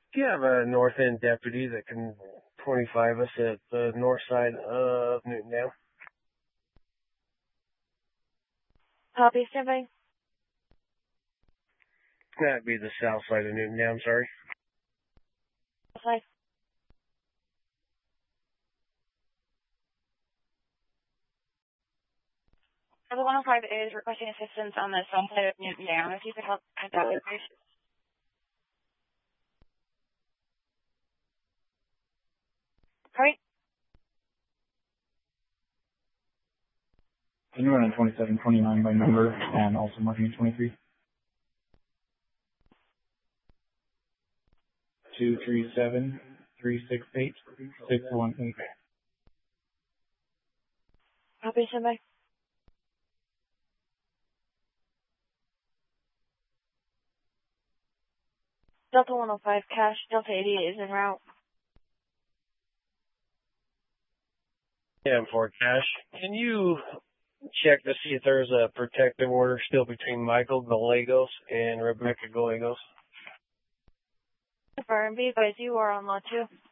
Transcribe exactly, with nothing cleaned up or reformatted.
Do you have a north end deputy that can twenty-five us at the north side of Newton Dam? Copy, standby. That'd be the south side of Newton Dam, sorry. Side. Level one oh five is requesting assistance on the south side of Newton Dam. If you could help cut that with please. Right. Can you run a twenty-seven twenty-nine by number and also marking a twenty-three? two three seven, three six eight, six one eight. Copy, standby. Delta one oh five, cash, Delta eighty-eight is en route. Yeah, for cash. Can you check to see if there's a protective order still between Michael Gallegos and Rebecca Gallegos? Confirm, be advised you are on lot two.